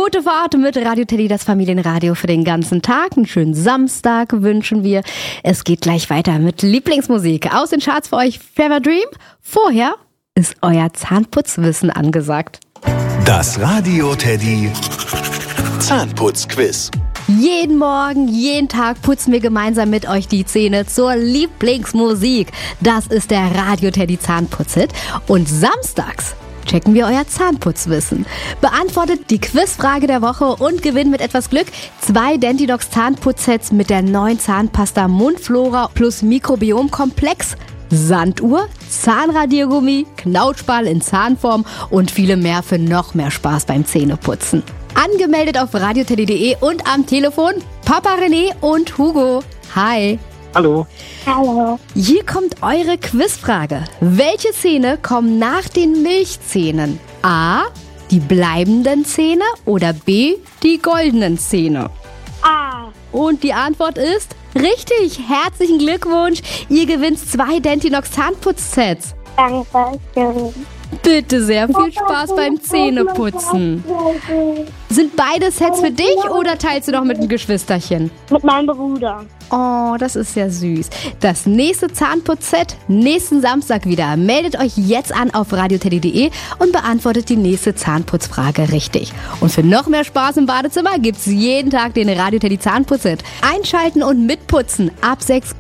Gute Fahrt mit Radio Teddy, das Familienradio für den ganzen Tag. Einen schönen Samstag wünschen wir. Es geht gleich weiter mit Lieblingsmusik aus den Charts für euch. Fever Dream. Vorher ist euer Zahnputzwissen angesagt. Das Radio Teddy Zahnputzquiz. Jeden Morgen, jeden Tag putzen wir gemeinsam mit euch die Zähne zur Lieblingsmusik. Das ist der Radio Teddy Zahnputzhit. Und samstags checken wir euer Zahnputzwissen. Beantwortet die Quizfrage der Woche und gewinnt mit etwas Glück 2 Dentidox Zahnputzsets mit der neuen Zahnpasta Mundflora plus Mikrobiomkomplex, Sanduhr, Zahnradiergummi, Knautschball in Zahnform und viele mehr für noch mehr Spaß beim Zähneputzen. Angemeldet auf radioteddy.de und am Telefon Papa René und Hugo. Hi. Hallo. Hallo. Hier kommt eure Quizfrage. Welche Zähne kommen nach den Milchzähnen? A, die bleibenden Zähne oder B, die goldenen Zähne? A. Und die Antwort ist richtig. Herzlichen Glückwunsch. Ihr gewinnt 2 Dentinox Zahnputzsets. Danke schön. Bitte sehr, viel Spaß beim Zähneputzen. Sind beide Sets für dich oder teilst du noch mit einem Geschwisterchen? Mit meinem Bruder. Oh, das ist ja süß. Das nächste Zahnputzset nächsten Samstag wieder. Meldet euch jetzt an auf radioteddy.de und beantwortet die nächste Zahnputzfrage richtig. Und für noch mehr Spaß im Badezimmer gibt's jeden Tag den Radio Teddy Zahnputzset. Einschalten und mitputzen ab 6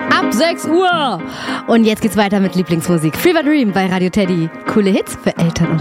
Uhr. Und jetzt geht's weiter mit Lieblingsmusik. Fever Dream bei Radio Teddy. Coole Hits für Eltern und